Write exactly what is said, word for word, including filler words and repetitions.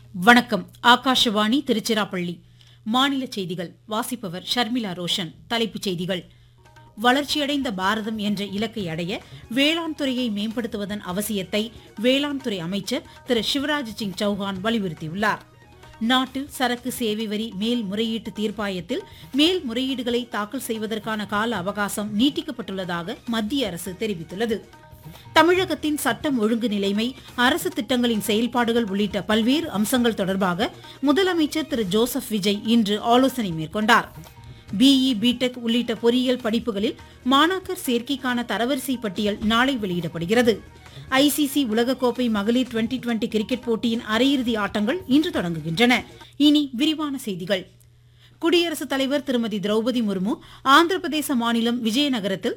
வணக்கம். ஆகாஷவாணி திருச்சிராப்பள்ளி. மாநில செய்திகள் வாசிப்பவர் ஷர்மிளா ரோஷன். தலைப்புச் செய்திகள். வளர்ச்சியடைந்த பாரதம் என்ற இலக்கை அடைய வேளாண் துறையை மேம்படுத்துவதன் அவசியத்தை வேளாண் துறை அமைச்சர் திரு சிவராஜ் சிங் சௌஹான் வலியுறுத்தியுள்ளார். நாட்டில் சரக்கு சேவை வரி மேல்முறையீட்டு தீர்ப்பாயத்தில் மேல்முறையீடுகளை தாக்கல் செய்வதற்கான கால அவகாசம் நீட்டிக்கப்பட்டுள்ளதாக மத்திய அரசு தெரிவித்துள்ளது. தமிழகத்தின் சட்டம் ஒழுங்கு நிலைமை, அரசு திட்டங்களின் செயல்பாடுகள் உள்ளிட்ட பல்வேறு அம்சங்கள் தொடர்பாக முதலமைச்சர் திரு ஜோசப் விஜய் இன்று ஆலோசனை மேற்கொண்டார். பிஇ, பிடெக் உள்ளிட்ட பொறியியல் படிப்புகளில் மாணாக்கர் சேர்க்கைக்கான தரவரிசை பட்டியல் நாளை வெளியிடப்படுகிறது. ஐசிசி உலகக்கோப்பை மகளிர் டுவெண்டி டுவெண்டி கிரிக்கெட் போட்டியின் அரையிறுதி ஆட்டங்கள் இன்று தொடங்குகின்றன. இனி விரிவான செய்திகள். குடியரசுத் தலைவர் திருமதி திரௌபதி முர்மு ஆந்திர பிரதேச மாநிலம் விஜயநகரத்தில்